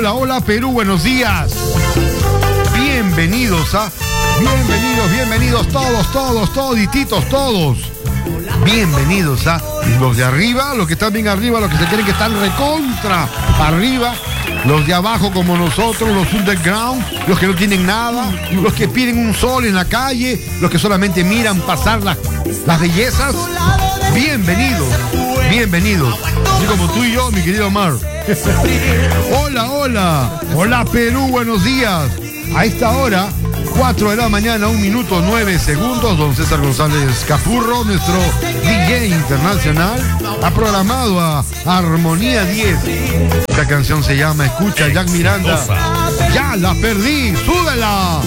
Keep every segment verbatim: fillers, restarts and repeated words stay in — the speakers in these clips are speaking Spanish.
hola, hola Perú, buenos días. Bienvenidos a... Bienvenidos, bienvenidos todos, todos, todititos, todos. Bienvenidos a los de arriba, los que están bien arriba, los que se creen que están recontra arriba, los de abajo como nosotros, los underground, los que no tienen nada, los que piden un sol en la calle, los que solamente miran pasar las, las bellezas. Bienvenidos, bienvenidos. Así como tú y yo, mi querido Omar. Hola, hola, hola Perú, buenos días. A esta hora, cuatro de la mañana, un minuto nueve segundos, don César González Capurro, nuestro D J internacional, ha programado a Armonía diez. Esta canción se llama Escucha, Jack Miranda. Ya la perdí, súbela.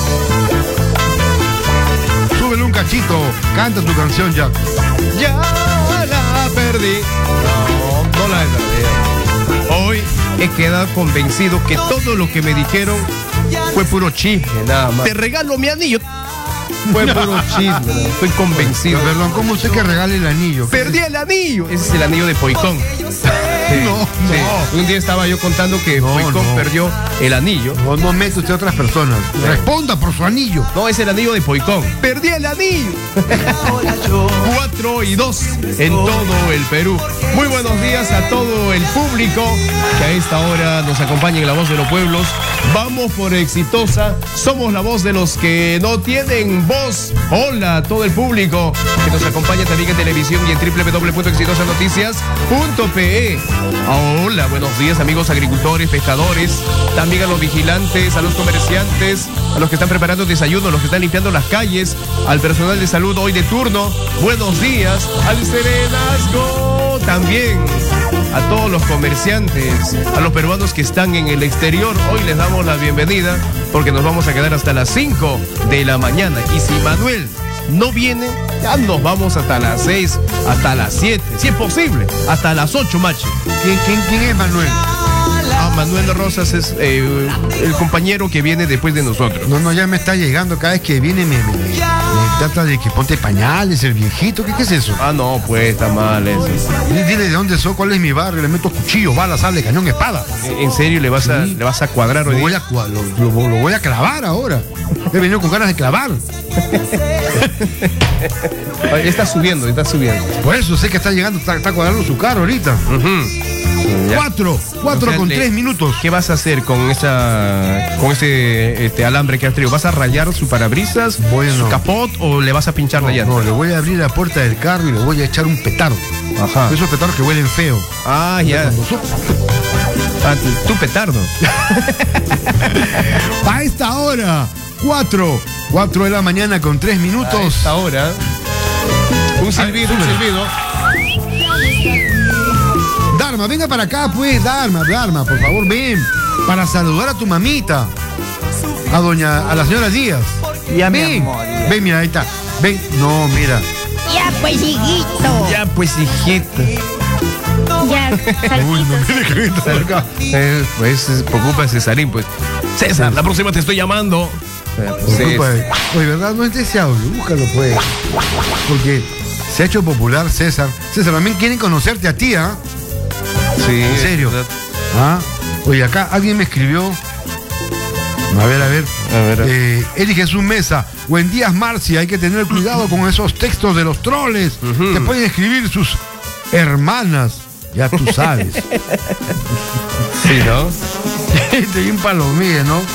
Súbele un cachito, canta tu canción, Jack. Ya la perdí. No, no la he perdido. Hoy he quedado convencido que todo lo que me dijeron fue puro chisme, nada más. Te regalo mi anillo. Fue puro chisme, estoy convencido. Pero, perdón, ¿cómo usted que regale el anillo? Perdí el anillo. Ese es el anillo de Poicón. Sí, no, sí. no. Un día estaba yo contando que no, Poicón no. perdió el anillo. No, no mete usted a otras personas. Sí. Responda por su anillo. No, es el anillo de Poicón. Perdí el anillo. Cuatro y dos en todo el Perú. Muy buenos días a todo el público que a esta hora nos acompaña en La Voz de los Pueblos. Vamos por exitosa. Somos la voz de los que no tienen voz. Hola a todo el público que nos acompaña también en televisión y en doble u doble u doble u punto exitosa noticias punto pe e. Hola, buenos días amigos agricultores, pescadores, también a los vigilantes, a los comerciantes, a los que están preparando desayuno, a los que están limpiando las calles, al personal de salud hoy de turno. Buenos días al Serenazgo también. A todos los comerciantes, a los peruanos que están en el exterior, hoy les damos la bienvenida porque nos vamos a quedar hasta las cinco de la mañana. Y si Manuel no viene, ya nos vamos hasta las seis, hasta las siete, si es posible, hasta las ocho, macho. ¿Quién, quién, quién es Manuel? Ah, Manuel Rosas es eh, el compañero que viene después de nosotros. No, no, ya me está llegando. Cada vez que viene me, me, me, me trata de que ponte pañales, el viejito. ¿Qué, qué es eso? Ah, no, pues está mal eso. Dile de dónde soy, cuál es mi barrio. Le meto cuchillo, balas, sable, cañón, espada. ¿En serio le vas a, sí. le vas a cuadrar hoy? Lo voy a, lo, lo, lo voy a clavar ahora. He venido con ganas de clavar. Está subiendo, está subiendo. Por eso sé que está llegando, está, está cuadrando su carro ahorita. Uh-huh. Cuatro, cuatro o sea, con le, tres minutos. ¿Qué vas a hacer con esa, con ese este alambre que has traído? ¿Vas a rayar su parabrisas, bueno, su capot o le vas a pinchar no, la llanta? No, le voy a abrir la puerta del carro y le voy a echar un petardo. Ajá. Esos petardos que huelen feo. Ah, ya. Ah, tu petardo. A esta hora, cuatro, cuatro de la mañana con tres minutos. A esta hora. Un silbido, un silbido. Dharma, venga para acá, pues, Dharma, Dharma, por favor, ven, para saludar a tu mamita, a doña, a la señora Díaz. Ya, ven, mi amor, ya. Ven, mira, ahí está, ven, no, mira. Ya, pues, hijito. Ya, pues, hijito. Ya, Uy, no me dejes estar acá. Eh, pues, preocupa Cesarín, pues. César, la próxima te estoy llamando. Preocupa, oye, ¿verdad? No es deseable, búscalo, pues. Porque se ha hecho popular César. César, también quieren conocerte a ti, ¿ah? ¿eh? Sí, en serio. ¿Ah? Oye, acá alguien me escribió. A ver, a ver. A ver. Eh, Eric Jesús Mesa. Buen día, Marcia. Hay que tener cuidado con esos textos de los troles. Uh-huh. Te pueden escribir sus hermanas. Ya tú sabes. Sí, ¿no? Te di un palomille, ¿no?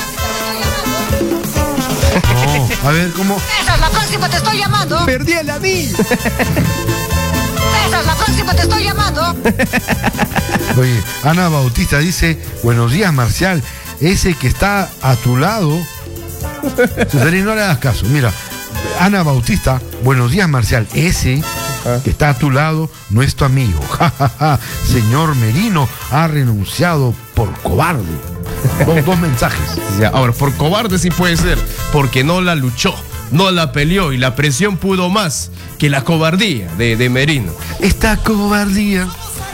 No. A ver, ¿cómo? Esa es la próxima, te estoy llamando. Perdí el anillo. Esa es la próxima, te estoy llamando. Oye, Ana Bautista dice, buenos días, Marcial, ese que está a tu lado. Cesarín, no le hagas caso. Mira, Ana Bautista, buenos días, Marcial, ese que está a tu lado no es tu amigo. Señor Merino ha renunciado por cobarde. Dos, dos mensajes. Ya, ahora, por cobarde sí puede ser, porque no la luchó, no la peleó y la presión pudo más que la cobardía de, de Merino. Esta cobardía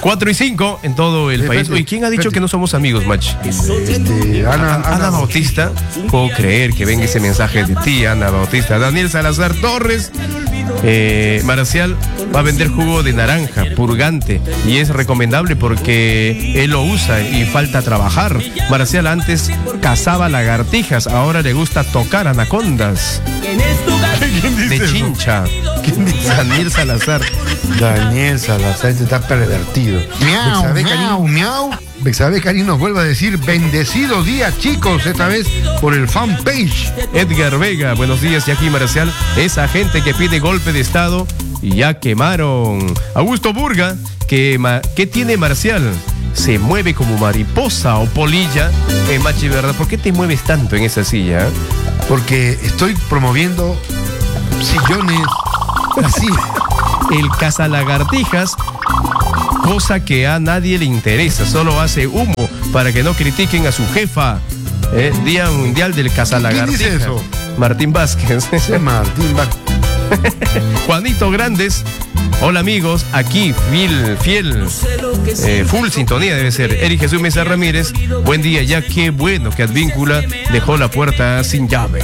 cuatro y cinco en todo el Espérate, país. Oye, ¿quién ha dicho espérate. que no somos amigos, Mach? Este, Ana, Ana, Ana Bautista, puedo creer que venga ese mensaje de ti, Ana Bautista. Daniel Salazar Torres, eh, Marcial va a vender jugo de naranja, purgante, y es recomendable porque él lo usa y falta trabajar. Marcial antes cazaba lagartijas, ahora le gusta tocar anacondas. ¿Quién dice De eso? chincha. ¿Quién dice? Daniel Salazar. Daniel Salazar, este está pervertido. Miau, Bexabe miau, Karim, miau. Bexabe Karim nos vuelve a decir bendecido día, chicos, esta vez por el fanpage. Edgar Vega, buenos días, Jackie Marcial. Esa gente que pide golpe de estado y ya quemaron. Augusto Burga, que ma- ¿qué tiene Marcial? Se mueve como mariposa o polilla. Eh, Machi, ¿verdad? ¿Por qué te mueves tanto en esa silla? Porque estoy promoviendo sillones así. El cazalagartijas, cosa que a nadie le interesa, solo hace humo para que no critiquen a su jefa. Eh, Día Mundial del Cazalagartijas. ¿Quién dice eso? Martín Vázquez. Ese Martín va. Juanito Grandes. Hola amigos, aquí fiel, fiel, eh, full sintonía debe ser. Eric Jesús Mesa Ramírez, buen día, ya qué bueno que Advíncula dejó la puerta sin llave.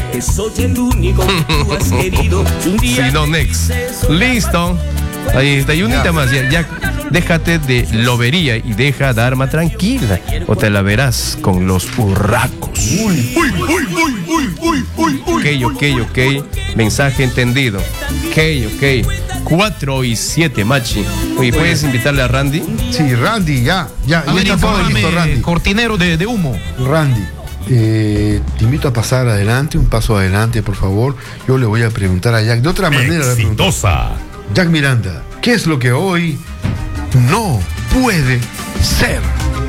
Si no, next. Listo. Ahí está, y unita más, ya, ya déjate de lobería y deja de arma tranquila, o te la verás con los burracos. Uy, uy, uy, uy, uy, uy, uy, uy. Ok, ok, ok. Mensaje entendido. Ok, ok. Cuatro y siete, Machi. Oye, ¿puedes invitarle a Randy? Sí, Randy, ya, ya, A ya ver, está todo listo, infórmame, Randy. cortinero de, de humo. Randy, eh, te invito a pasar adelante, un paso adelante, por favor. Yo le voy a preguntar a Jack, de otra manera le voy a preguntar. Exitosa. Jack Miranda, ¿qué es lo que hoy no puede ser?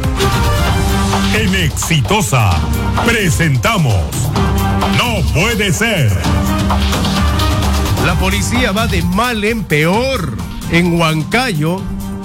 En Exitosa presentamos No puede ser. La policía va de mal en peor. En Huancayo,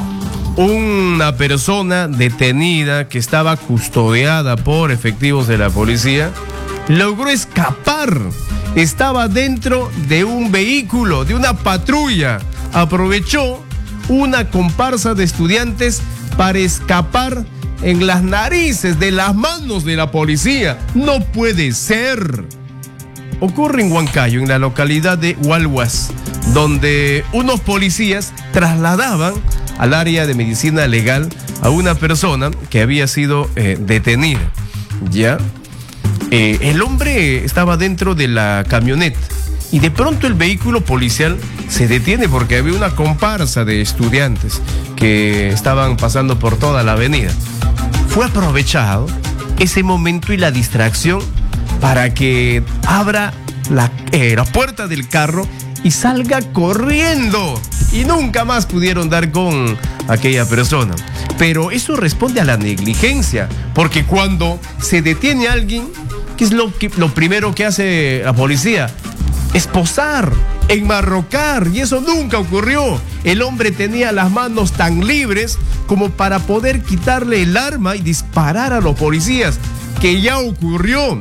una persona detenida que estaba custodiada por efectivos de la policía logró escapar. Estaba dentro de un vehículo, de una patrulla. Aprovechó una comparsa de estudiantes para escapar en las narices, de las manos de la policía. No puede ser. Ocurre en Huancayo, en la localidad de Hualhuas, donde unos policías trasladaban al área de medicina legal a una persona que había sido eh, detenida. ¿Ya? Eh, el hombre estaba dentro de la camioneta y de pronto el vehículo policial se detiene porque había una comparsa de estudiantes que estaban pasando por toda la avenida. Fue aprovechado ese momento y la distracción para que abra la, eh, la puerta del carro y salga corriendo. Y nunca más pudieron dar con aquella persona. Pero eso responde a la negligencia, porque cuando se detiene a alguien, ¿qué es lo, que, lo primero que hace la policía? Esposar, enmarrocar, y eso nunca ocurrió. El hombre tenía las manos tan libres como para poder quitarle el arma y disparar a los policías, que ya ocurrió.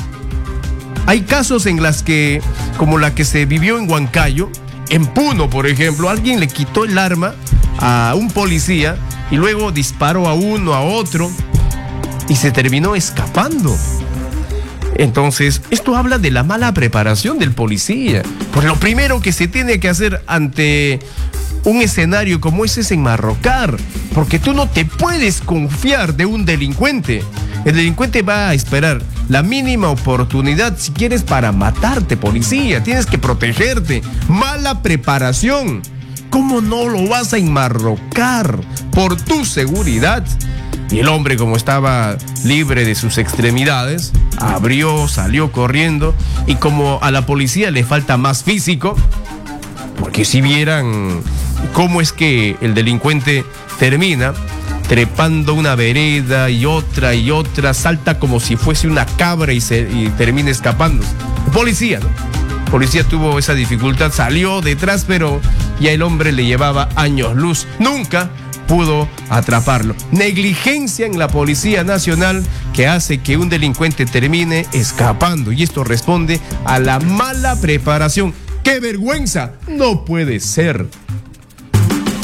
Hay casos en las que, como la que se vivió en Huancayo, en Puno, por ejemplo, alguien le quitó el arma a un policía y luego disparó a uno, a otro, y se terminó escapando. Entonces, esto habla de la mala preparación del policía. Pues lo primero que se tiene que hacer ante un escenario como ese es enmarrocar, porque tú no te puedes confiar de un delincuente. El delincuente va a esperar la mínima oportunidad, si quieres, para matarte, policía. Tienes que protegerte. Mala preparación. ¿Cómo no lo vas a enmarrocar por tu seguridad? Y el hombre, como estaba libre de sus extremidades, abrió, salió corriendo, y como a la policía le falta más físico, porque si vieran cómo es que el delincuente termina trepando una vereda y otra y otra, salta como si fuese una cabra y, se, y termina escapando. Policía, ¿no? Policía tuvo esa dificultad, salió detrás, pero ya el hombre le llevaba años luz. Nunca pudo atraparlo. Negligencia en la Policía Nacional que hace que un delincuente termine escapando, y esto responde a la mala preparación. ¡Qué vergüenza! No puede ser.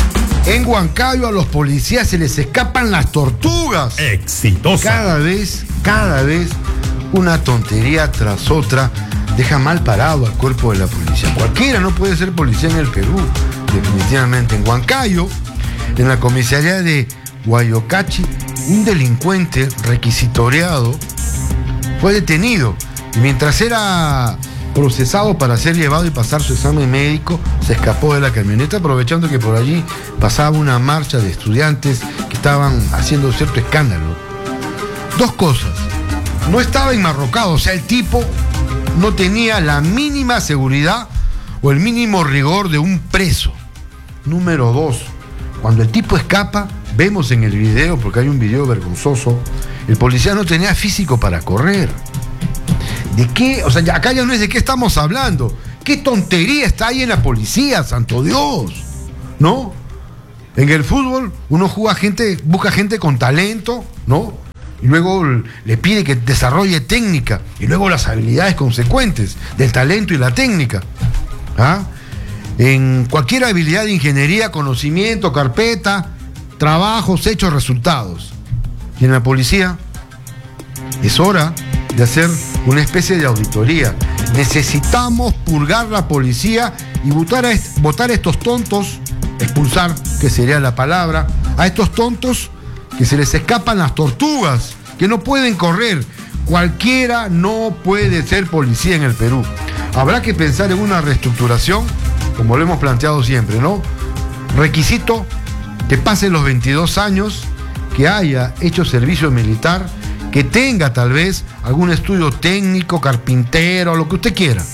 En Huancayo a los policías se les escapan las tortugas. Exitosa. Cada vez, cada vez, una tontería tras otra deja mal parado al cuerpo de la policía. Cualquiera no puede ser policía en el Perú, definitivamente. En Huancayo, en la comisaría de Guayocachi, un delincuente requisitoriado fue detenido y mientras era procesado para ser llevado y pasar su examen médico, se escapó de la camioneta aprovechando que por allí pasaba una marcha de estudiantes que estaban haciendo cierto escándalo. Dos cosas: no estaba enmarrocado, o sea, el tipo no tenía la mínima seguridad o el mínimo rigor de un preso. Número dos, cuando el tipo escapa, vemos en el video, porque hay un video vergonzoso, el policía no tenía físico para correr. ¿De qué? O sea, ya, acá ya no es de qué estamos hablando. ¿Qué tontería está ahí en la policía, santo Dios? ¿No? En el fútbol uno juega gente, busca gente con talento, ¿no? Y luego le pide que desarrolle técnica y luego las habilidades consecuentes del talento y la técnica. ¿Ah? En cualquier habilidad de ingeniería, conocimiento, carpeta, trabajos, hechos, resultados. Y en la policía es hora de hacer una especie de auditoría. Necesitamos purgar la policía y votar a, est- votar a estos tontos, expulsar, que sería la palabra, a estos tontos que se les escapan las tortugas, que no pueden correr. Cualquiera no puede ser policía en el Perú. Habrá que pensar en una reestructuración, como lo hemos planteado siempre, ¿no? Requisito que pase los veintidós años, que haya hecho servicio militar, que tenga tal vez algún estudio técnico, carpintero, lo que usted quiera.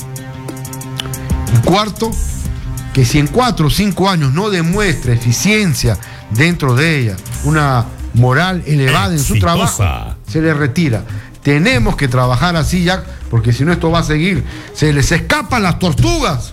Y cuarto, que si en cuatro o cinco años no demuestra eficiencia dentro de ella, una moral elevada en su trabajo, se le retira. Tenemos que trabajar así, Jack, porque si no esto va a seguir. Se les escapan las tortugas.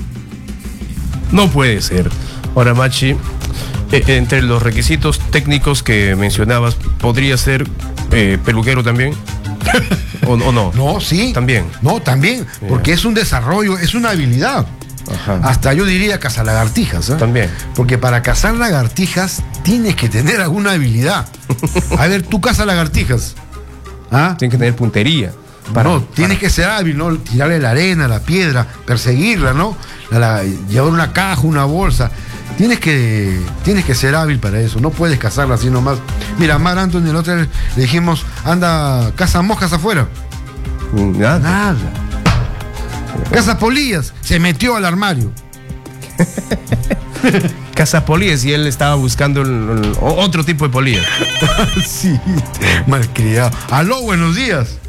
No puede ser. Ahora, Machi, eh, entre los requisitos técnicos que mencionabas, ¿podría ser eh, peluquero también? ¿O, o no? No, sí. También. No, también, porque es un desarrollo, es una habilidad. Ajá. Hasta yo diría cazalagartijas, ¿eh? También. Porque para cazar lagartijas tienes que tener alguna habilidad. A ver, tú cazas lagartijas. ¿Ah? Tienes que tener puntería. Para, no, tienes para... que ser hábil, ¿no? Tirarle la arena, la piedra, perseguirla, ¿no? La, la, llevar una caja, una bolsa. Tienes que, tienes que ser hábil para eso. No puedes cazarla así nomás. Mira, a Mar Anthony, el otro le dijimos, anda, caza moscas afuera. Nada. Nada. Caza polillas. Se metió al armario. Caza polillas y él estaba buscando el, el, otro tipo de polillas. Sí, malcriado. Aló, buenos días.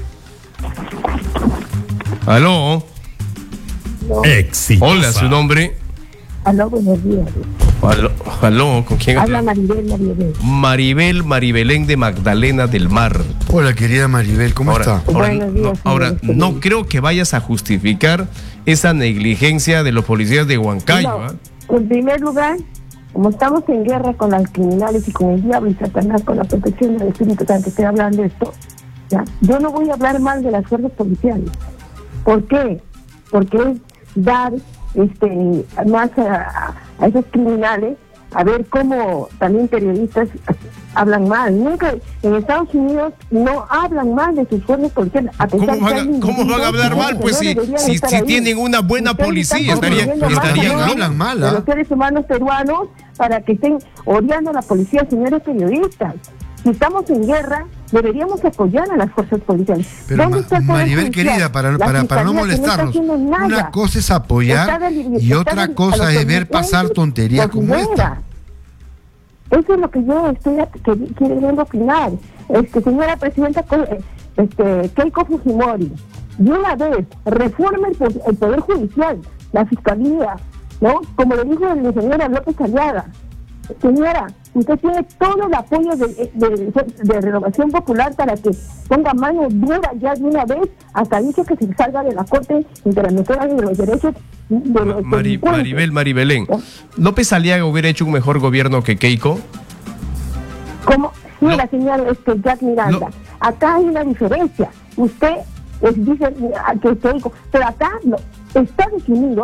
Aló. Exitosa. Hola, su nombre. Aló, buenos días. Aló, aló, ¿con quién habla? habla? Maribel, Maribel. Maribel, Maribelén de Magdalena del Mar. Hola, querida Maribel, ¿cómo ahora, está? Ahora, Buenos días, no, ahora señor. no creo que vayas a justificar esa negligencia de los policías de Huancayo. No, ¿eh? en primer lugar, como estamos en guerra con los criminales y con el diablo y Satanás, con la protección del Espíritu Santo, estoy hablando de esto, ¿ya? Yo no voy a hablar mal de las fuerzas policiales. ¿Por qué? Porque es dar este más a, a esos criminales a ver cómo también periodistas hablan mal. Nunca en Estados Unidos no hablan mal de sus fuerzas policiales. A pesar ¿Cómo, que van a, hay ¿Cómo van a hablar mal? Pues si, si, si tienen una buena Ustedes policía, están estaría, construyendo estarían más locos. hablan mal, de ¿ah? los seres humanos peruanos para que estén odiando a la policía, señores periodistas. Si estamos en guerra, deberíamos apoyar a las fuerzas policiales. Pero ¿Dónde Ma- está el Poder Maribel, Judicial? querida, para, La para, para no Fiscalía, que molestarnos, está haciendo nada. una cosa es apoyar Está del- y está otra del- a cosa los es ver delincuentes pasar tonterías por como fuera. esta. Eso es lo que yo estoy que- queriendo opinar. Este, señora presidenta Co- este, Keiko Fujimori, de una vez reforme el, po- el Poder Judicial, la Fiscalía, ¿no? Como le dijo el señora López Aliaga. Señora, usted tiene todo el apoyo de, de, de Renovación Popular para que ponga mano dura ya de una vez hasta dicho que se salga de la Corte Interamericana de los Derechos de los Mari- delincuentes. Maribel, Maribelén. ¿López Aliaga hubiera hecho un mejor gobierno que Keiko? Como, mira, No. señor este, Jack Miranda, No. acá hay una diferencia. Usted eh, dice ah, que Keiko, pero acá no, está definido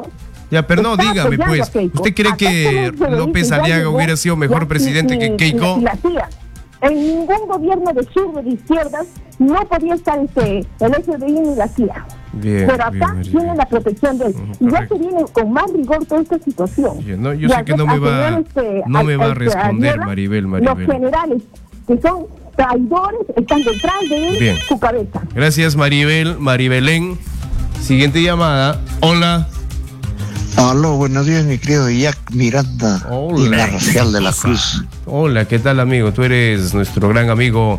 Ya, pero no, está dígame apoyando pues, a Keiko. ¿usted cree Acá que solo se López dice, ya Aliaga llegó, hubiera sido mejor ya, presidente y- que y- Keiko? y la hacía. En ningún gobierno de sur o de izquierdas no podía estar este, el F B I ni la C I A. Bien, Pero acá bien, Maribel. tienen la protección de él. Ujú, Y ya correcto. se viene con más rigor toda esta situación. Bien, no, yo Y sé al- que no me al va- señor, este, no al- me va a este, responder, Arriola, Maribel, Maribel. Los generales que son traidores están detrás de él, Bien. su cabeza. Gracias, Maribel, Maribelén. Siguiente llamada. Hola. Aló, buenos días, mi querido Jack Miranda, Hola. y la Racial de la Cruz. Hola, ¿qué tal, amigo? Tú eres nuestro gran amigo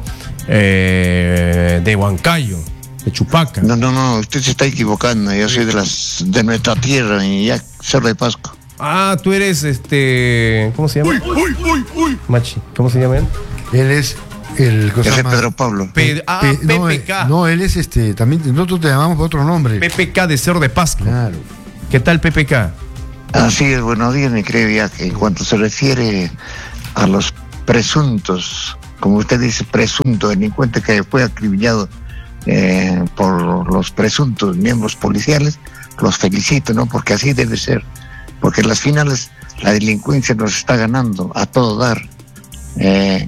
eh, de Huancayo, de Chupaca. No, no, no, usted se está equivocando. Yo soy de las de nuestra tierra, mi Jack, Cerro de Pasco. Ah, tú eres este. ¿Cómo se llama? Uy, uy, uy, uy. Machi. ¿Cómo se llama él? Él es el... ¿cómo se Yo soy llama? Pedro Pablo. Pe- ah, Pe- no, eh, P P K. no, él es este, también nosotros te llamamos por otro nombre. P P K de Cerro de Pasco. Claro. ¿Qué tal, P P K? Así es, buenos días, mi querido Jack. En cuanto se refiere a los presuntos, como usted dice, presunto delincuente que fue acribillado eh, por los presuntos miembros policiales, los felicito, ¿no? Porque así debe ser. Porque en las finales la delincuencia nos está ganando a todo dar. Eh,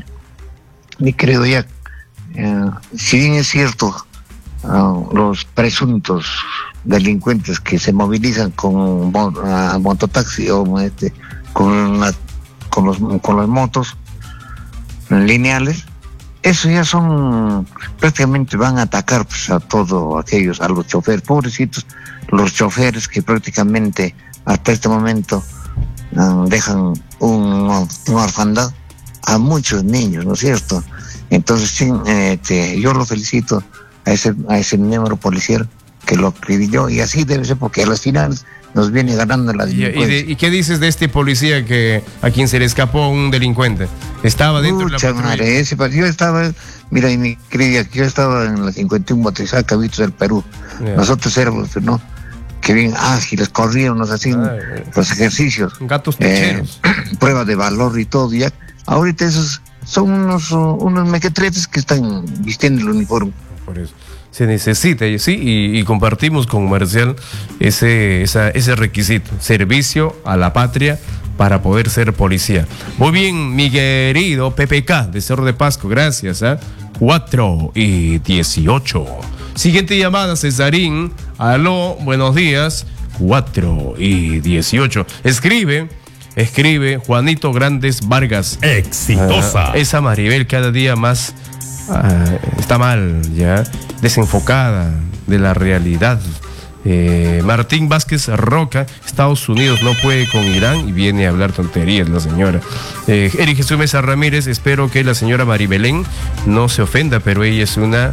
mi querido Jack, eh, si bien es cierto, uh, los presuntos delincuentes que se movilizan con mo- a mototaxi o este, con, la- con, los, con las motos lineales, eso ya son, prácticamente van a atacar pues, a todos aquellos, a los choferes, pobrecitos, los choferes que prácticamente hasta este momento uh, dejan un, una orfandad a muchos niños, ¿no es cierto? Entonces, sí, este, yo lo felicito a ese, a ese miembro policial que lo acribilló, y así debe ser, porque a las finales nos viene ganando la ¿Y, y, delincuencia. de- ¿Y qué dices de este policía que a quien se le escapó un delincuente? Estaba dentro Pucha de la patrulla. madre, ese, pa- yo estaba, mira, y mi querida, yo estaba en la cincuenta y uno Motrizac, Cabitos del Perú. Ya. Nosotros éramos, ¿no? Que bien ágiles, corríamos así Ay, los ejercicios. Gatos eh, pecheros. pruebas de valor y todo. Ya, ahorita esos son unos, uh, unos mequetretes que están vistiendo el uniforme. Por eso. Se necesita, y sí, y, y compartimos con Marcial ese, esa- ese requisito, servicio a la patria para poder ser policía. Muy bien, mi querido P P K de Cerro de Pasco, gracias. ¿eh? cuatro y dieciocho. Siguiente llamada, Cesarín. Aló, buenos días. cuatro y dieciocho. Escribe, escribe Juanito Grandes Vargas. Exitosa. Ah, esa Maribel cada día más ah, está mal, ya, desenfocada de la realidad. Eh, Martín Vázquez Roca, Estados Unidos no puede con Irán y viene a hablar tonterías la señora. Eh, Eric Jesús Mesa Ramírez, espero que la señora Maribelén no se ofenda, pero ella es una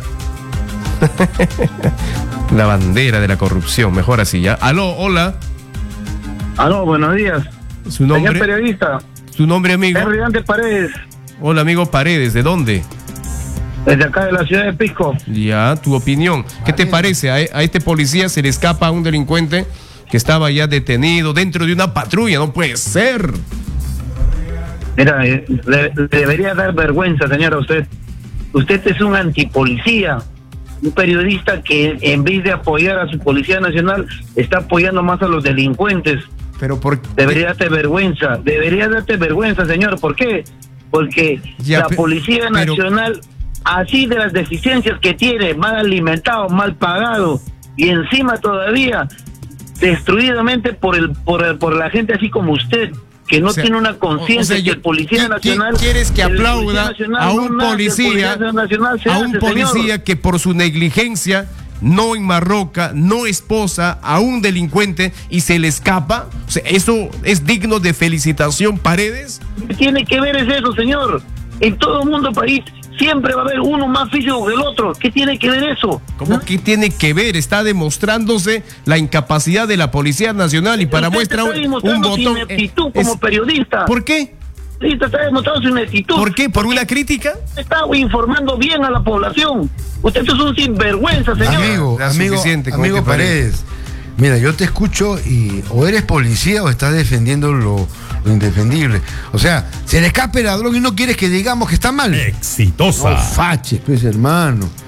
la bandera de la corrupción, mejor así ya. Aló, hola, Aló, buenos días. su Señor nombre, periodista, su nombre amigo. Henry Dante Paredes, Hola amigo Paredes, ¿de dónde? desde acá de la ciudad de Pisco. Ya, tu opinión. ¿Qué te parece? A, a este policía se le escapa a un delincuente que estaba ya detenido dentro de una patrulla. No puede ser. Mira, eh, le, le debería dar vergüenza, señora, a usted. Usted es un antipolicía, un periodista que en vez de apoyar a su Policía Nacional, está apoyando más a los delincuentes. Pero por Debería darte vergüenza, debería darte vergüenza, señor. ¿Por qué? Porque Ya, la pe- Policía pero- Nacional, así de las deficiencias que tiene, mal alimentado, mal pagado, y encima todavía destruidamente por el por, el- por la gente así como usted, que no O sea, tiene una o conciencia sea, que yo- el Policía ¿qui- Nacional... qui- ¿Quieres que el Policía aplauda Nacional a no un nace, el policía, Nacional se a un hace, policía señor. que por su negligencia no enmarroca, no esposa a un delincuente y se le escapa? O sea, ¿eso es digno de felicitación, Paredes? ¿Qué tiene que ver es eso, señor? En todo el mundo país siempre va a haber uno más físico que el otro. ¿Qué tiene que ver eso? ¿Cómo que tiene que ver? Está demostrándose la incapacidad de la Policía Nacional y para Usted muestra está un, un demostrando su botón. ineptitud eh, como es- periodista. ¿Por qué? Sí, te está demostrando su ineptitud. ¿Por qué? ¿Por una crítica? Está informando bien a la población. Usted es un sinvergüenza, señor. Amigo, Ya amigo, suficiente con amigo este Paredes. Mira, yo te escucho y o eres policía o estás defendiendo lo, lo indefendible. O sea, se le escape el ladrón y no quieres que digamos que está mal. Exitosa. No faches, pues, hermano.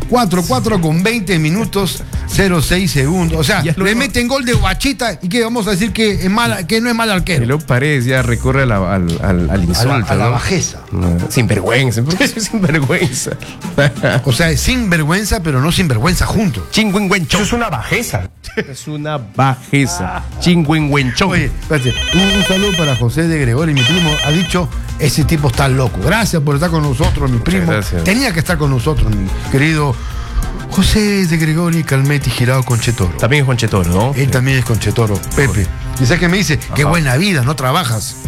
cuatro cuatro con veinte minutos, cero seis segundos. O sea, Ya le luego- meten gol de Guachita y que vamos a decir que, es mala, que no es mal Y arquero. luego Paredes ya recurre a la- al, al, al insulto, A la- a la ¿no? bajeza. No, sinvergüenza. ¿Por qué soy sinvergüenza? O sea, es sinvergüenza, pero no sinvergüenza juntos. Chingüengüenchón. Es una bajeza. Es una bajeza. Chingüengüenchón. Oye, espérate, un, un saludo para José de Gregorio, mi primo. Ha dicho, ese tipo está loco. Gracias por estar con nosotros, mi primo. gracias. Tenía que estar con nosotros, mi querido José de Gregorio Calmetti, Girado Conchetoro. También es Conchetoro, ¿no? Él también es Conchetoro, Pepe. Y sabes que me dice, qué buena vida, no trabajas.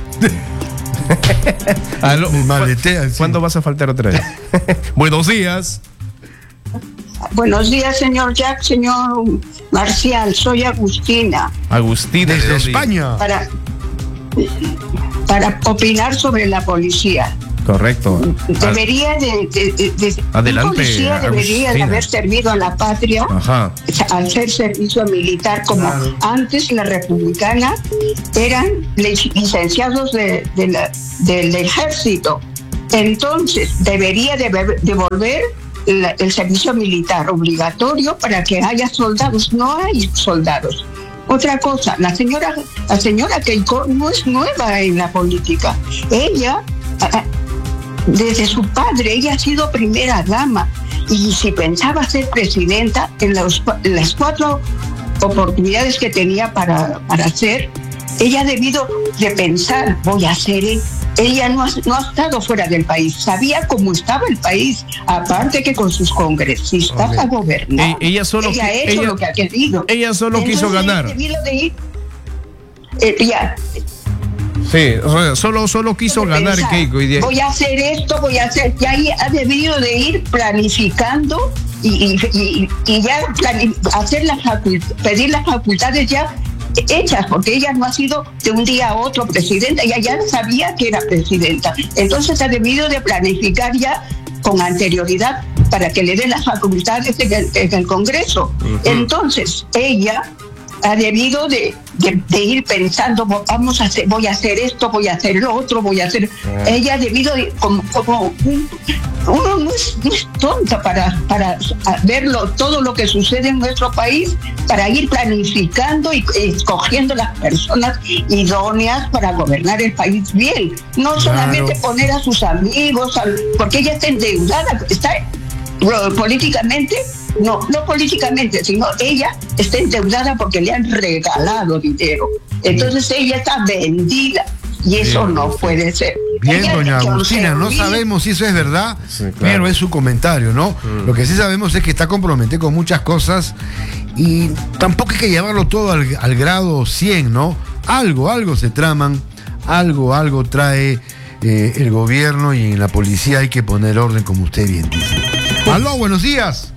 Aló, Me ¿cu- maletean, sí. ¿Cuándo vas a faltar otra vez? Buenos días. Buenos días, señor Jack, señor Marcial. Soy Agustina. Agustina. ¿de Desde dónde? España. Para, para opinar sobre la policía. Correcto. Debería de, de- de- de- Adelante, un policía debería de Agustina. haber servido a la patria Ajá. al hacer servicio militar, como Claro. antes la republicana eran lic- licenciados de- de la- del ejército. Entonces debería de ver- devolver la- el servicio militar obligatorio para que haya soldados. No hay soldados. Otra cosa, la señora, la señora Keiko no es nueva en la política. Ella, ah, desde su padre, ella ha sido primera dama. Y si pensaba ser presidenta, en, los- en las cuatro oportunidades que tenía para, para hacer, ella ha debido de pensar, voy a hacer. eh". Ella no ha, no ha estado fuera del país, sabía cómo estaba el país, aparte que con sus congresistas Ok. a gobernar. E- ella solo ella ha qui- hecho ella- lo que ha querido. ella solo quiso Entonces, ganar. ella debió de ir, eh, ya, Sí, o sea, solo, solo quiso de ganar pensar, Keiko. Y de- voy a hacer esto, voy a hacer, y ahí ha debido de ir planificando y, y- y- y ya plani- hacer las facul- pedir las facultades ya hechas, porque ella no ha sido de un día a otro presidenta, ella ya sabía que era presidenta. Entonces ha debido de planificar ya con anterioridad para que le den las facultades en el, en el Congreso. Entonces ella ha debido de, de- de ir pensando, "Vo- vamos a hacer, voy a hacer esto, voy a hacer lo otro, voy a hacer. Ella ha debido de, como, como un- uno no es, no es tonta para, para verlo, todo lo que sucede en nuestro país, para ir planificando y escogiendo las personas idóneas para gobernar el país bien. No solamente poner a sus amigos, al- porque ella está endeudada, está Bueno, políticamente, no, no políticamente, sino ella está endeudada porque le han regalado dinero. Entonces ella está vendida y eso Bien. no puede ser. Bien, Ella doña de Agustina, no once mil sabemos si eso es verdad, Sí, claro. pero es su comentario, ¿no? Lo que sí sabemos es que está comprometido con muchas cosas y tampoco hay que llevarlo todo al, al grado cien, ¿no? Algo, algo se traman, algo, algo trae eh, el gobierno y en la policía hay que poner orden, como usted bien dice. Aló, buenos días.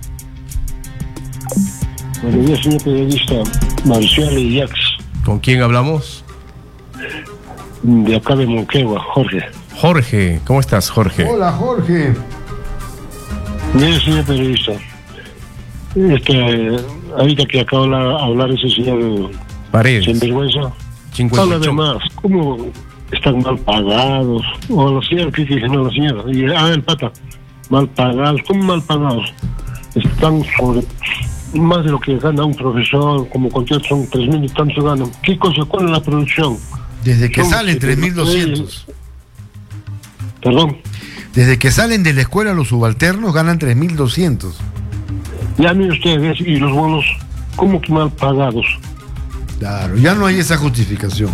Buenos días, señor periodista Marcial y Jax, ¿Con quién hablamos? de acá de Moquegua, Jorge. Jorge. ¿Cómo estás, Jorge? Hola, Jorge. Mire, señor periodista, este, ahorita que acaba de hablar, hablar ese señor Paredes. sinvergüenza, habla de Chingüengüenchón. más, cómo están mal pagados, o la señora, ¿qué dice? No, la señora, y, ah, el pata, mal pagados, ¿cómo mal pagados? Están sobre más de lo que gana un profesor, como contrato son tres mil y tanto ganan. ¿Qué cosa? ¿Cuál es la producción? Desde que Son salen siete tres mil doscientos. Perdón. Desde que salen de la escuela los subalternos ganan tres mil doscientos. Ya miren ustedes, y los bonos, ¿cómo que mal pagados? Claro, ya no hay esa justificación.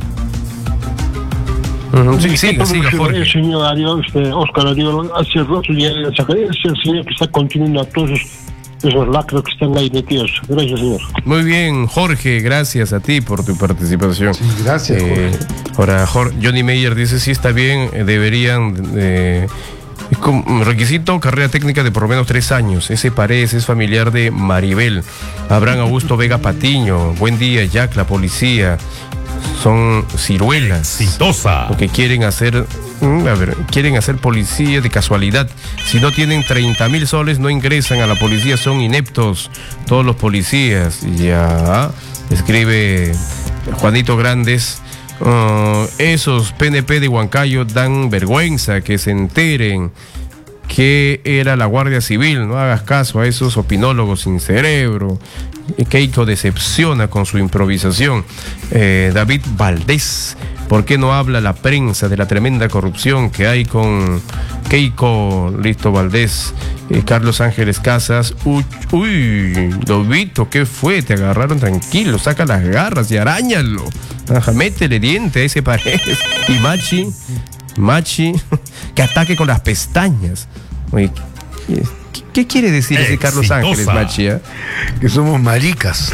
Ujú, Sí, ¿Qué siga, todo siga, lo que Jorge. El señor Ariel, este, Oscar Ariel, hace rato ya sacaría, es el señor que está continuando a todos esos, esos lacros que están ahí metidos. Gracias, señor. Muy bien, Jorge, gracias a ti por tu participación. Sí, gracias, Eh, ahora, Jor- Johnny Meyer dice, sí está bien, eh, deberían... eh, con- requisito, carrera técnica de por lo menos tres años. Ese Paredes es familiar de Maribel. Abraham Augusto Vega Patiño. Buen día, Jack, la policía. Son ciruelas. Exitosa. Lo que quieren hacer, mm, a ver, quieren hacer policía de casualidad. Si no tienen treinta mil soles, no ingresan a la policía, son ineptos todos los policías. Ya, escribe Juanito Grandes. Uh, esos P N P de Huancayo dan vergüenza, que se enteren. que era la Guardia Civil. No hagas caso a esos opinólogos sin cerebro. Keiko decepciona con su improvisación. Eh, David Valdés, ¿por qué no habla la prensa de la tremenda corrupción que hay con Keiko? Listo, Valdés. Eh, Carlos Ángeles Casas. Uy, uy, Lobito, ¿qué fue? Te agarraron, tranquilo, saca las garras y arañalo. Ajá, métele diente a ese pared. Y Machi, Machi, que ataque con las pestañas. Oye, ¿qué, qué quiere decir ese Carlos Ángeles, Machi? ¿Eh? Que somos maricas.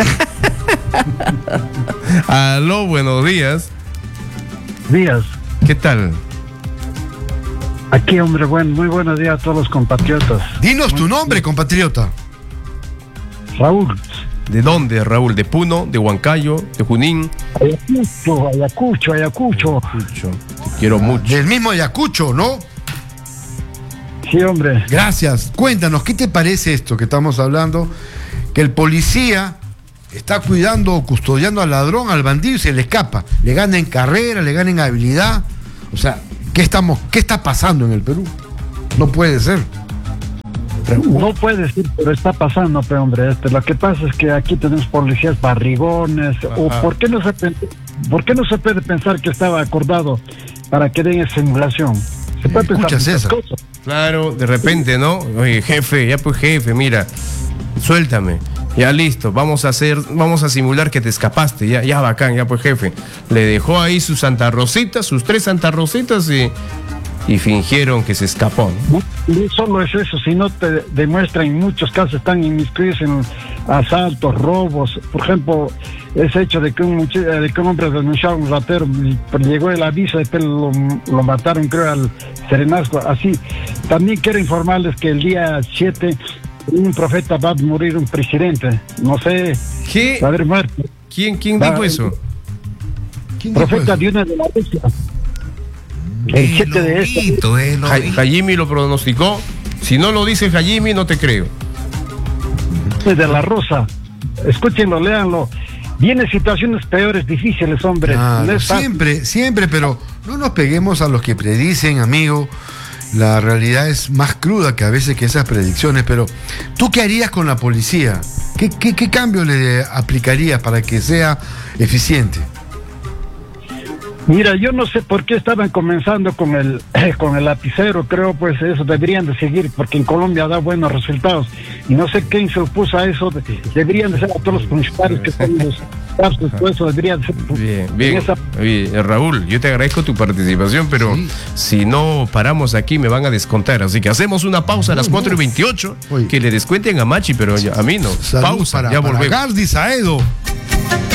Aló, buenos días. Días. ¿Qué tal? Aquí, hombre, buen, muy buenos días a todos los compatriotas. Dinos tu nombre, compatriota. Raúl. ¿De dónde, Raúl? ¿De Puno? ¿De Huancayo? ¿De Junín? Ayacucho, Ayacucho, Ayacucho. Ayacucho. Te quiero mucho. Del mismo Ayacucho, ¿no? Sí, hombre. Gracias. Cuéntanos, ¿qué te parece esto que estamos hablando? Que el policía está cuidando o custodiando al ladrón, al bandido, y se le escapa. Le gana en carrera, le gana en habilidad. O sea, ¿qué estamos, qué está pasando en el Perú? No puede ser. No puede ser, pero está pasando, pe, hombre. Este, lo que pasa es que aquí tenemos policías barrigones. O ¿por qué no se por qué no se puede pensar que estaba acordado para que den esa simulación? Se puede pensar Escuchas muchas esa. cosas. Claro, de repente, ¿no? Oye, jefe, ya pues jefe, mira, suéltame. Ya listo, vamos a hacer, vamos a simular que te escapaste, ya, ya bacán, ya pues jefe. Le dejó ahí sus Santa Rositas, sus tres Santa Rositas y, y fingieron que se escapó, ¿no? No solo es eso, sino te demuestra en muchos casos están inmiscuidos en asaltos, robos. Por ejemplo, ese hecho de que un, much- de que un hombre denunció a un ratero, y llegó el aviso, después lo, lo mataron, creo, al Serenazgo. Así, también quiero informarles que el día siete un profeta va a morir, un presidente. No sé. ¿Qué? Va a haber muerto. ¿Quién, quién Va- dijo eso? ¿Quién dijo Profeta eso? de una de la Rusia. El siete de este. Ja- Hajimi lo pronosticó. Si no lo dice Hajimi, no te creo. De la Rosa. Escúchenlo, léanlo. Vienen situaciones peores, difíciles, hombre. Claro, No es fácil. siempre, siempre, pero no nos peguemos a los que predicen, amigo. La realidad es más cruda que a veces que esas predicciones, pero ¿tú qué harías con la policía? ¿Qué, qué, qué cambio le aplicarías para que sea eficiente? Mira, yo no sé por qué estaban comenzando con el con el lapicero. Creo pues eso deberían de seguir, porque en Colombia da buenos resultados. Y no sé quién se opuso a eso. de- Deberían de ser a todos los municipales que son los casos, todo eso debería de ser. Bien, en bien. esa- Oye, eh, Raúl, yo te agradezco tu participación, pero Sí. si no paramos aquí me van a descontar. Así que hacemos una pausa a las cuatro y veintiocho. Oye. Que le descuenten a Machi, pero ya- a mí no. Salud Pausa, para, ya para volvemos. Gardi Saedo.